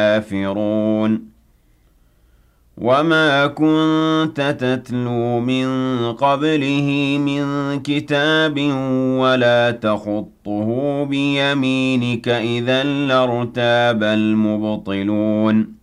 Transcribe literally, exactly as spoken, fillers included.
كافرون وما كنت تتلو من قبله من كتاب ولا تخطه بيمينك إذا لارتاب المبطلون